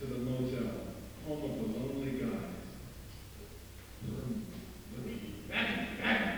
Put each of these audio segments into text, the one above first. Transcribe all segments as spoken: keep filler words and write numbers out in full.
to the motel, home of the lonely guys. Back, back.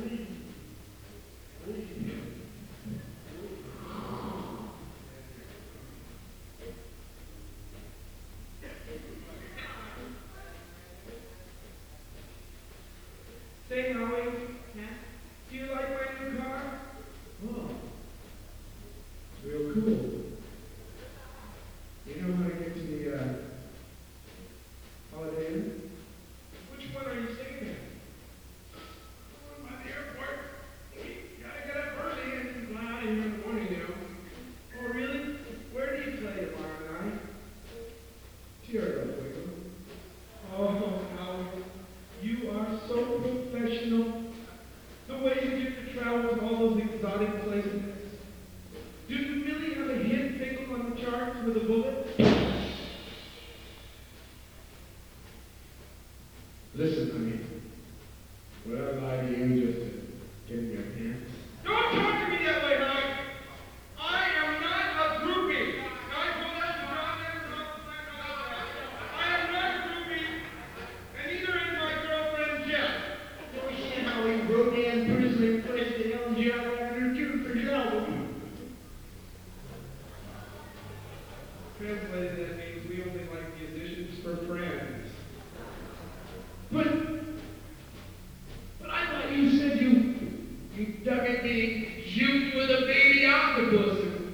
Say, Howie, yeah? Do you like my new car? Oh, it's real cool. You know how to get to the uh, Holiday Inn? Which one are you staying at? The one by the airport. We gotta get up early and fly out of here in the morning, you know. Oh, really? Where do you play tomorrow night? Cheer up, Wiggum. Oh, Howie, you are so professional. The way you get to travel to all those exotic places. Do you really have a hit pickle on the charts with a bullet? Listen, honey. Would I lie to you just to get in your pants? Don't talk to me that way, Howie. I am not a groupie. Now, I pull that and drop that and drop that. I am not a groupie, and neither is my girlfriend, Jeff. Oh, yeah, Howie, Rodan personally plays the L G R record too for his album. Translated, that means we only like musicians for friends.